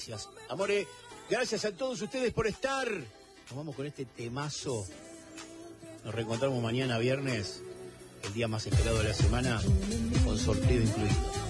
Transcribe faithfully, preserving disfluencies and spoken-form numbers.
Gracias, amore, gracias a todos ustedes por estar. Nos vamos con este temazo. Nos reencontramos mañana viernes, el día más esperado de la semana, con sorteo incluido.